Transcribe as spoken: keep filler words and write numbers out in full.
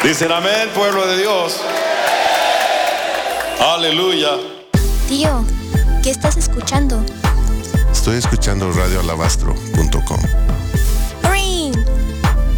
Dicen amén, pueblo de Dios. Aleluya. Tío, ¿qué estás escuchando? Estoy escuchando radio alabastro punto com.